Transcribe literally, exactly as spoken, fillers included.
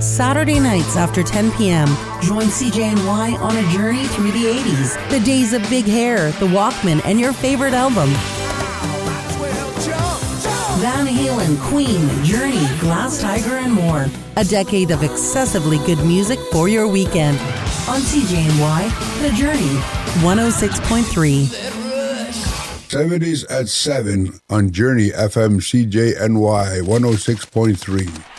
Saturday nights after ten p.m. Join C J N Y on a journey through the eighties, the days of big hair, the Walkman, and your favorite album. Van Halen, Queen, Journey, Glass Tiger, and more. A decade of excessively good music for your weekend. On C J N Y, The Journey, one oh six point three. seventies at seven on Journey F M C J N Y one oh six point three.